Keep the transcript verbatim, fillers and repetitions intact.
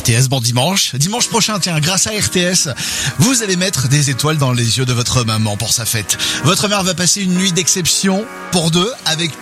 T S. Bon dimanche, dimanche prochain, tiens, grâce à R T S, vous allez mettre des étoiles dans les yeux de votre maman pour sa fête. Votre mère va passer une nuit d'exception pour deux avec